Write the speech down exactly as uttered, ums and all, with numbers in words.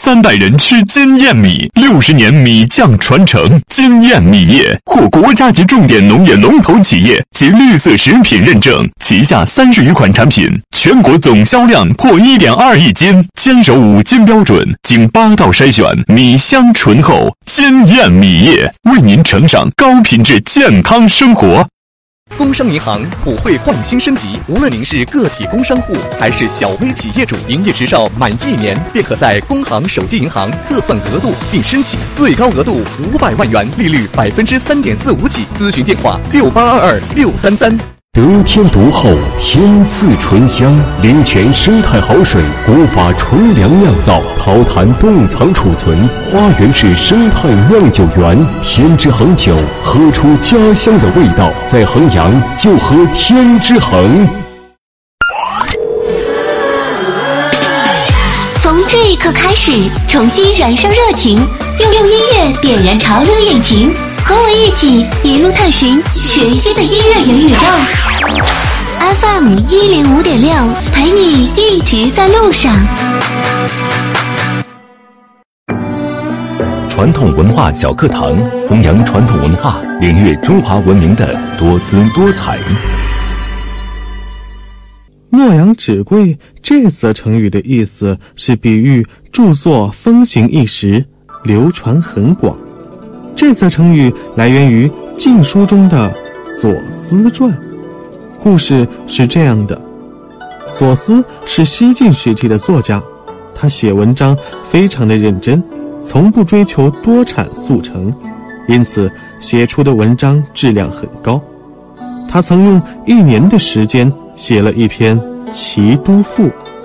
三代人吃金燕米，六十年米酱传承。金燕米业获国家级重点农业龙头企业及绿色食品认证，旗下三十余款产品，全国总销量破 一点二亿斤，坚守五金标准，经八道筛选，米香醇厚。金燕米业为您呈上高品质健康生活。 工商银行普惠换新升级，无论您是个体工商户还是小微企业主，营业执照满一年便可在工行手机银行测算额度并申请，最高额度五百万元，利率百分之三点四五起。咨询电话六八二二六三三。 得天独厚，天赐醇香，林泉生态好水，古法纯粮酿造，陶坛冻藏储存，花园式生态酿酒园，天之恒酒，喝出家乡的味道。在衡阳就喝天之恒。 从这一刻开始，重新燃烧热情，用用音乐点燃潮流引擎，和我一起一路探寻全新的音乐元宇宙。F M 一零五点六，陪你一直在路上。 传统文化小课堂，弘扬传统文化，领略中华文明的多姿多彩。 洛阳纸贵这则成语的意思是比喻著作风行一时，流传很广。这则成语来源于《晋书》中的左思传。故事是这样的，左思是西晋时期的作家，他写文章非常的认真，从不追求多产速成，因此写出的文章质量很高。他曾用一年的时间写了一篇《齐都赋》，